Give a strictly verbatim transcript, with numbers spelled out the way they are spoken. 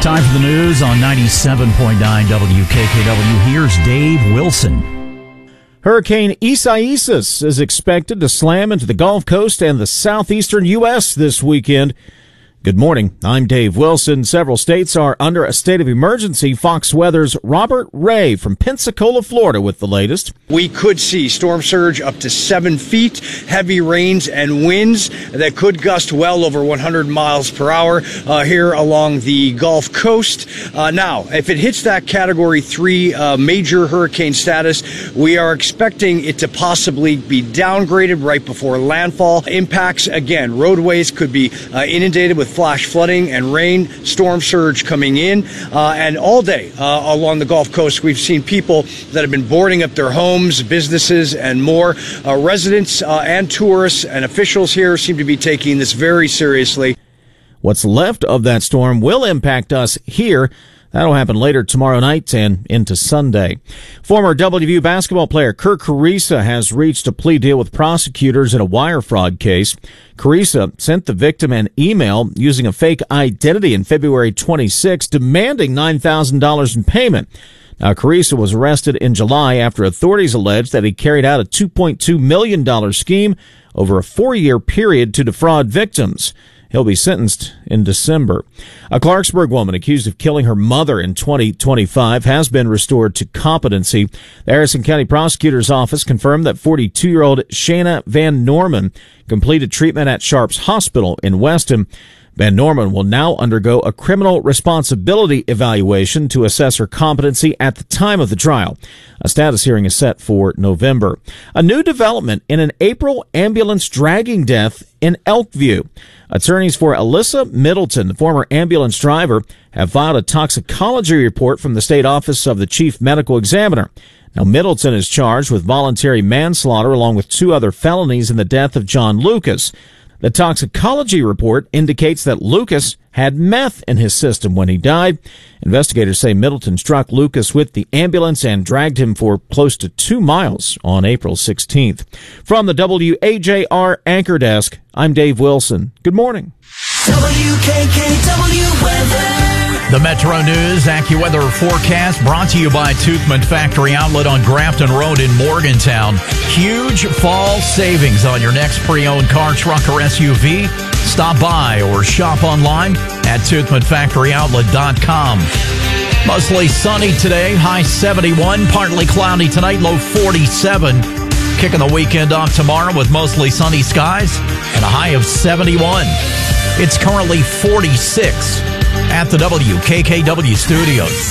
Time for the news on ninety-seven point nine W K K W. Here's Dave Wilson. Hurricane Isaias is expected to slam into the Gulf Coast and the southeastern U S this weekend. Good morning. I'm Dave Wilson. Several states are under a state of emergency. Fox Weather's Robert Ray from Pensacola, Florida, with the latest. We could see storm surge up to seven feet, heavy rains and winds that could gust well over one hundred miles per hour uh, here along the Gulf Coast. Uh, now, if it hits that Category three uh, major hurricane status, we are expecting it to possibly be downgraded right before landfall. Impacts, again, roadways could be uh, inundated with flash flooding and rain, storm surge coming in, uh, and all day uh, along the Gulf Coast we've seen people that have been boarding up their homes, businesses, and more. Uh, residents uh, and tourists and officials here seem to be taking this very seriously. What's left of that storm will impact us here. That'll happen later tomorrow night and into Sunday. Former W V U basketball player Kerr Kriisa has reached a plea deal with prosecutors in a wire fraud case. Kriisa sent the victim an email using a fake identity in February twenty-sixth, demanding nine thousand dollars in payment. Now, Kriisa was arrested in July after authorities alleged that he carried out a two point two million dollars scheme over a four-year period to defraud victims. He'll be sentenced in December. A Clarksburg woman accused of killing her mother in twenty twenty-five has been restored to competency. The Harrison County Prosecutor's Office confirmed that forty-two-year-old Shana Van Norman completed treatment at Sharps Hospital in Weston. Van Norman will now undergo a criminal responsibility evaluation to assess her competency at the time of the trial. A status hearing is set for November. A new development in an April ambulance dragging death in Elkview. Attorneys for Alyssa Middleton, the former ambulance driver, have filed a toxicology report from the State Office of the Chief Medical Examiner. Now, Middleton is charged with voluntary manslaughter along with two other felonies in the death of John Lucas. The toxicology report indicates that Lucas had meth in his system when he died. Investigators say Middleton struck Lucas with the ambulance and dragged him for close to two miles on April sixteenth. From the W A J R Anchor Desk, I'm Dave Wilson. Good morning. W K K W Weather. The Metro News AccuWeather forecast brought to you by Toothman Factory Outlet on Grafton Road in Morgantown. Huge fall savings on your next pre-owned car, truck, or S U V. Stop by or shop online at toothman factory outlet dot com. Mostly sunny today, high seventy-one. Partly cloudy tonight, low forty-seven. Kicking the weekend off tomorrow with mostly sunny skies and a high of seventy-one. It's currently forty-six at the W K K W studios.